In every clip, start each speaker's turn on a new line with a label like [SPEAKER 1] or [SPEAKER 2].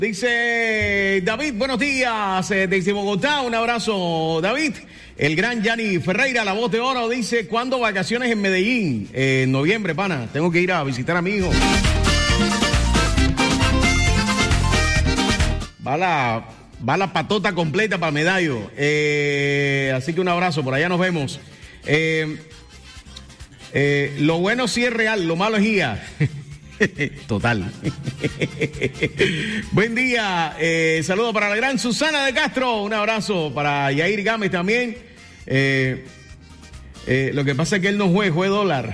[SPEAKER 1] Dice David, buenos días, desde Bogotá, un abrazo, David. El gran Yanni Ferreira, la voz de oro, dice, ¿cuándo vacaciones en Medellín? En noviembre, pana, tengo que ir a visitar a mi hijo. Va la patota completa para Medallo. Así que un abrazo, por allá nos vemos. Lo bueno sí es real, lo malo es guía. Total. Buen día. Saludo para la gran Susana de Castro. Un abrazo para Yair Gámez también. Lo que pasa es que él no juega dólar.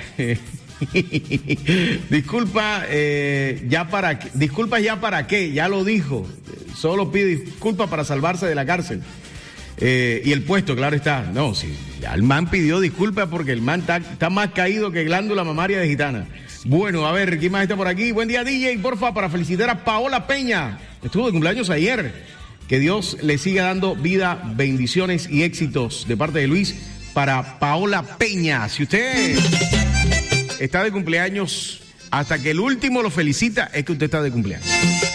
[SPEAKER 1] Disculpas ya para qué, ya lo dijo. Solo pide disculpas para salvarse de la cárcel. Y el puesto, claro está. No, sí, ya el man pidió disculpas porque el man está más caído que glándula mamaria de gitana. Bueno, a ver, ¿quién más está por aquí? Buen día, DJ, porfa, para felicitar a Paola Peña. Estuvo de cumpleaños ayer. Que Dios le siga dando vida, bendiciones y éxitos de parte de Luis para Paola Peña. Si usted está de cumpleaños, hasta que el último lo felicita, es que usted está de cumpleaños.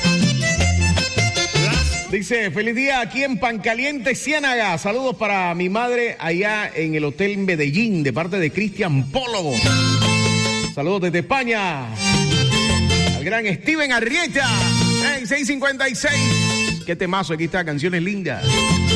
[SPEAKER 1] Dice, feliz día aquí en Pancaliente, Ciénaga. Saludos para mi madre allá en el Hotel Medellín, de parte de Cristian Pólogo. Saludos desde España. Al gran Steven Arrieta. 656. Qué temazo, aquí está, canciones lindas.